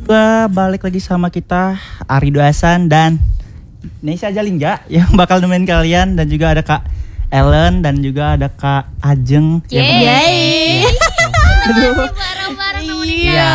Balik lagi sama kita Arido Hasan dan Nesya Jalingga yang bakal nemenin kalian, dan juga ada Kak Ellen dan juga ada Kak Ajeng. Yeay. Aduh. Bareng-bareng nemenin Iya.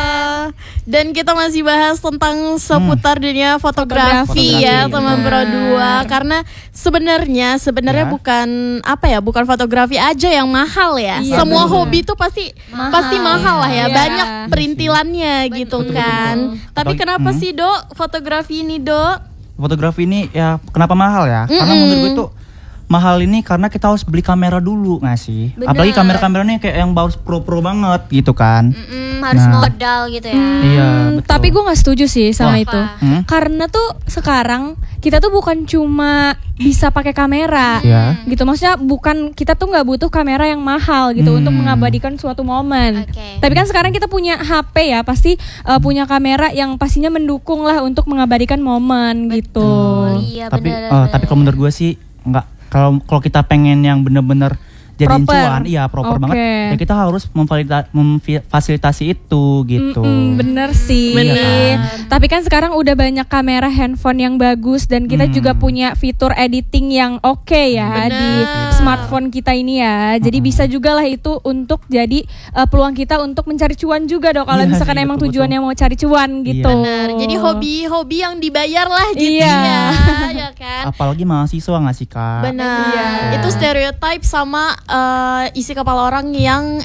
Dan kita masih bahas tentang seputar dunia fotografi ya, Fotografi. teman Pro 2. Karena sebenarnya Ya. bukan fotografi aja yang mahal ya. Iya, Semua bener. hobi tuh pasti mahal lah ya. Iya. Banyak perintilannya gitu kan. Tapi Apalagi- kenapa sih, Dok, fotografi ini, Dok? Fotografi ini ya kenapa mahal ya? Karena menurut gue tuh mahal ini karena kita harus beli kamera dulu nggak sih? Bener. Apalagi kamera-kameranya kayak yang baru pro banget gitu kan. Harus Nah. modal gitu ya. Iya, betul. Tapi gue nggak setuju sih sama Wah. itu. Hmm? Karena tuh sekarang kita tuh bukan cuma bisa pakai kamera, Ya. gitu. Maksudnya bukan, kita tuh nggak butuh kamera yang mahal gitu untuk mengabadikan suatu momen. Oke. Tapi kan sekarang kita punya HP ya, pasti punya kamera yang pastinya mendukung lah untuk mengabadikan momen gitu. Iya Tapi benar. tapi kalau menurut gue sih nggak, kalau kita pengen yang bener-bener jadi Proper. cuan, iya proper Oke. banget. Ya kita harus memfasilitasi itu gitu. Bener sih. Bener. Tapi kan sekarang udah banyak kamera handphone yang bagus, dan kita juga punya fitur editing yang oke ya di smartphone kita ini ya. Jadi bisa juga lah itu untuk jadi peluang kita untuk mencari cuan juga dong. Kalau Iya misalkan sih, emang betul-betul. tujuannya mau cari cuan gitu. Benar. Jadi hobi-hobi yang dibayar lah gitu Iya. ya kan. Apalagi mahasiswa nggak sih Kak? Benar. Iya. Itu stereotype sama isi kepala orang yang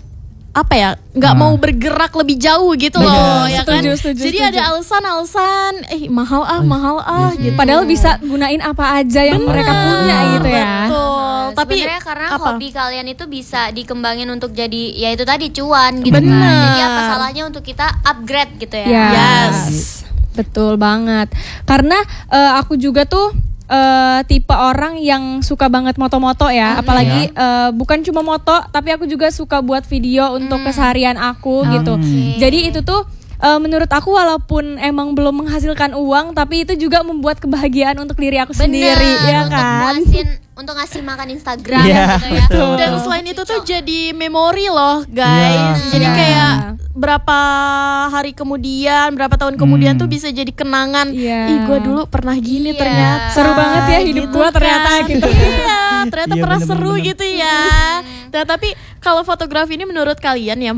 nggak mau bergerak lebih jauh gitu loh, ya kan. Setuju, Jadi setuju. ada alasan mahal gitu. Padahal bisa gunain apa aja yang mereka punya gitu ya. Betul. Tapi Sebenarnya karena apa? hobi kalian itu bisa dikembangin untuk jadi ya itu tadi cuan gitu Bener. kan. Jadi apa salahnya untuk kita upgrade gitu ya. Ya. Yes. Betul banget. Karena aku juga tuh tipe orang yang suka banget moto-moto ya. Apalagi bukan cuma moto, tapi aku juga suka buat video untuk keseharian aku gitu. Jadi itu tuh menurut aku walaupun emang belum menghasilkan uang, tapi itu juga membuat kebahagiaan untuk diri aku sendiri, ya kan? Untuk ngasih makan Instagram Iya, gitu ya. betul. Dan selain itu tuh jadi memori loh guys. Iya. Jadi Iya. kayak berapa hari kemudian, berapa tahun kemudian tuh bisa jadi kenangan. Iya. Ih, gue dulu pernah gini Iya. ternyata. Seru banget ya hidup Gitu gua ternyata kan. gitu. Iya, ternyata Iya, pernah bener, seru bener. gitu ya. Nah, tapi kalau fotografi ini menurut kalian ya,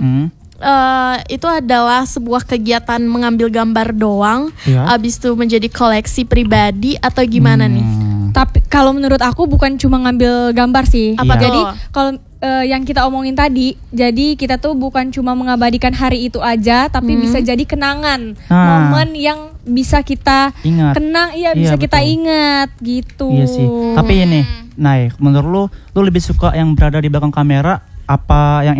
itu adalah sebuah kegiatan mengambil gambar doang, Iya. abis itu menjadi koleksi pribadi atau gimana nih? Tapi kalau menurut aku bukan cuma ngambil gambar sih. Apa Jadi tuh? kalau yang kita omongin tadi, jadi kita tuh bukan cuma mengabadikan hari itu aja, tapi bisa jadi kenangan, Nah. momen yang bisa kita Ingat. kenang, Iya, bisa kita betul. ingat gitu. Iya sih. Tapi ini, menurut lu lebih suka yang berada di belakang kamera apa yang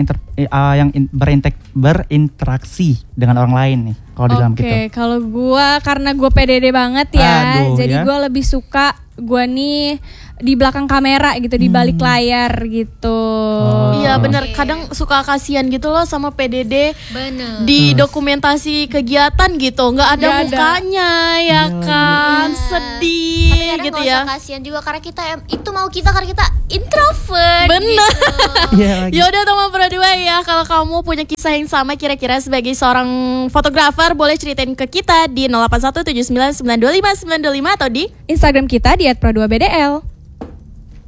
berinteraksi dengan orang lain nih kalau di dalam gitu? Oke, kalau gua karena gua PDD banget ya, Aduh, jadi ya. gua lebih suka gua nih di belakang kamera gitu, di balik layar gitu. Iya bener, kadang suka kasihan gitu loh sama PDD Bener. di dokumentasi kegiatan gitu, nggak ada Nggak ada. mukanya ya kan, sedih Tapi kadang gitu nggak ya. usah kasihan juga karena kita itu mau kita karena kita introvert. Bener. Gitu. Iya lagi. Ya udah teman berdua ya, kalau kamu punya kisah yang sama kira-kira sebagai seorang fotografer, boleh ceritain ke kita di 0817992595 atau di Instagram kita di @pro2bdl.